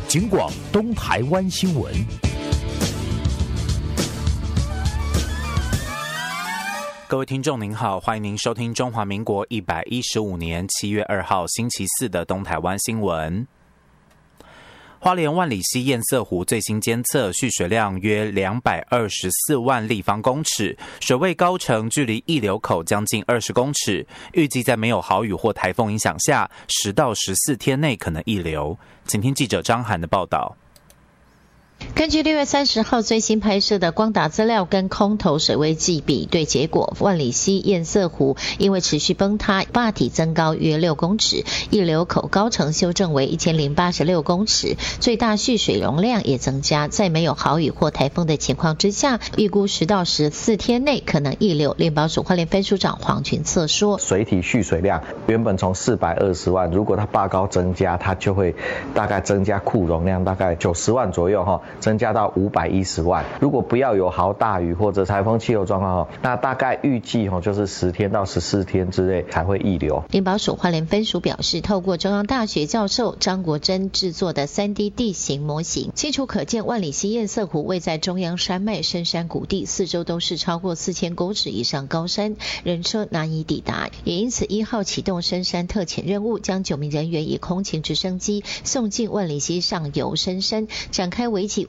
警广东台湾新闻。 各位听众您好，欢迎您收听中华民国115年7月2号星期四的东台湾新闻。花莲万里溪堰塞湖最新监测蓄水量约224万立方公尺，水位高程距离溢流口将近20公尺，预计在没有豪雨或台风影响下，10到14天内可能溢流。请听记者张涵的报道。 根据6月30号最新拍摄的光达资料跟空投水位计比对结果，万里溪堰塞湖因为持续崩塌，坝体增高约6公尺，溢流口高程修正为1086公尺，最大蓄水容量也增加。在没有豪雨或台风的情况之下，预估10到14天内可能溢流。联保署花莲分署长黄群策说， 水体蓄水量原本从420万，如果它坝高增加，它就会大概增加库容量大概90万左右，增加到510万。如果不要有豪大雨或者台风气候状况，那大概预计就是10天到14天之内才会溢流。 联保署花莲分署表示，透过中央大学教授张国珍制作的 3D 地形模型，清楚可见万里溪堰塞湖位在中央山脉深山谷地，四周都是超过4000公尺以上高山，人车难以抵达。也因此1号启动深山特遣任务，将9名人员以空勤直升机送进万里溪上游深山，展开为期